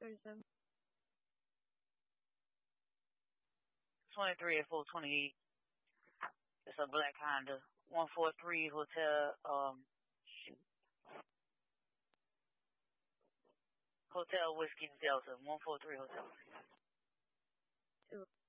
37. 23 at 428. It's a black Honda. 143 Hotel, Hotel Whiskey Delta. 143 Hotel.